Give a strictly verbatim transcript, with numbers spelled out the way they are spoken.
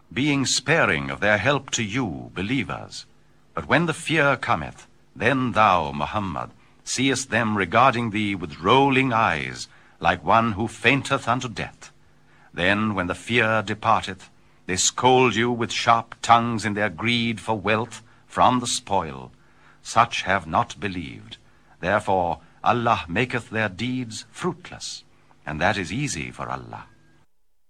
being sparing of their help to you, believers. But when the fear cometh, then thou, Muhammad, seest them regarding thee with rolling eyes, like one who fainteth unto death. Then, when the fear departeth, they scold you with sharp tongues in their greed for wealth from the spoil. Such have not believed. Therefore Allah maketh their deeds fruitless, and that is easy for Allah.